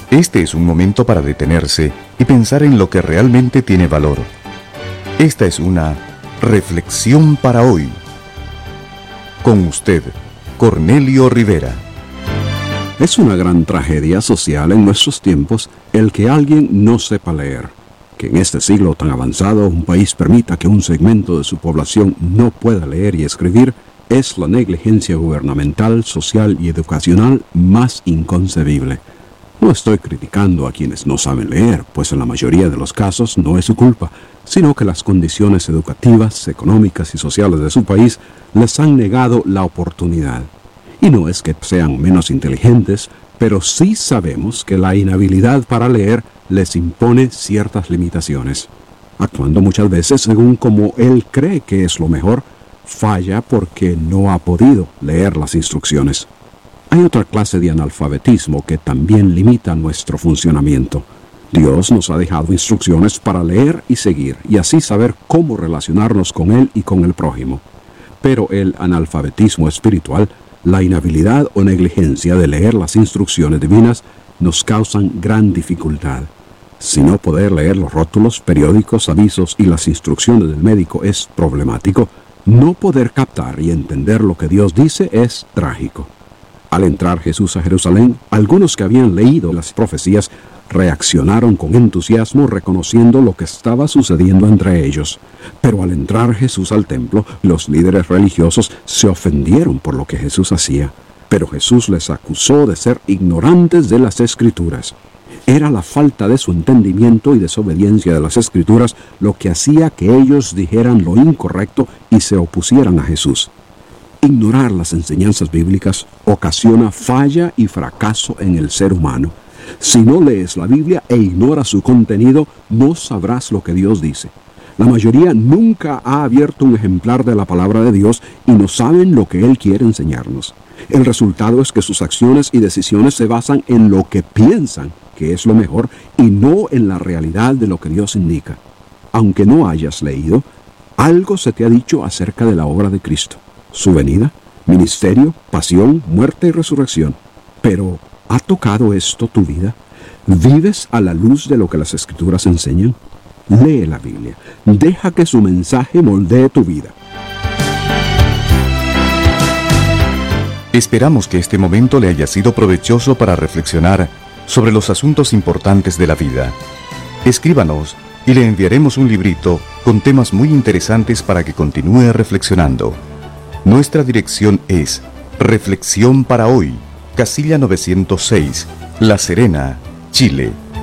Este es un momento para detenerse y pensar en lo que realmente tiene valor. Esta es una reflexión para hoy. Con usted, Cornelio Rivera. Es una gran tragedia social en nuestros tiempos el que alguien no sepa leer. Que en este siglo tan avanzado un país permita que un segmento de su población no pueda leer y escribir es la negligencia gubernamental, social y educacional más inconcebible. No estoy criticando a quienes no saben leer, pues en la mayoría de los casos no es su culpa, sino que las condiciones educativas, económicas y sociales de su país les han negado la oportunidad. Y no es que sean menos inteligentes, pero sí sabemos que la inhabilidad para leer les impone ciertas limitaciones. Actuando muchas veces según como él cree que es lo mejor, falla porque no ha podido leer las instrucciones. Hay otra clase de analfabetismo que también limita nuestro funcionamiento. Dios nos ha dejado instrucciones para leer y seguir, y así saber cómo relacionarnos con Él y con el prójimo. Pero el analfabetismo espiritual, la inhabilidad o negligencia de leer las instrucciones divinas, nos causan gran dificultad. Si no poder leer los rótulos, periódicos, avisos y las instrucciones del médico es problemático, no poder captar y entender lo que Dios dice es trágico. Al entrar Jesús a Jerusalén, algunos que habían leído las profecías reaccionaron con entusiasmo reconociendo lo que estaba sucediendo entre ellos. Pero al entrar Jesús al templo, los líderes religiosos se ofendieron por lo que Jesús hacía. Pero Jesús les acusó de ser ignorantes de las Escrituras. Era la falta de su entendimiento y desobediencia de las Escrituras lo que hacía que ellos dijeran lo incorrecto y se opusieran a Jesús. Ignorar las enseñanzas bíblicas ocasiona falla y fracaso en el ser humano. Si no lees la Biblia e ignoras su contenido, no sabrás lo que Dios dice. La mayoría nunca ha abierto un ejemplar de la palabra de Dios y no saben lo que Él quiere enseñarnos. El resultado es que sus acciones y decisiones se basan en lo que piensan que es lo mejor y no en la realidad de lo que Dios indica. Aunque no hayas leído, algo se te ha dicho acerca de la obra de Cristo. Su venida, ministerio, pasión, muerte y resurrección. Pero, ¿ha tocado esto tu vida? ¿Vives a la luz de lo que las Escrituras enseñan? Lee la Biblia. Deja que su mensaje moldee tu vida. Esperamos que este momento le haya sido provechoso para reflexionar sobre los asuntos importantes de la vida. Escríbanos y le enviaremos un librito con temas muy interesantes para que continúe reflexionando. Nuestra dirección es Reflexión para Hoy, Casilla 906, La Serena, Chile,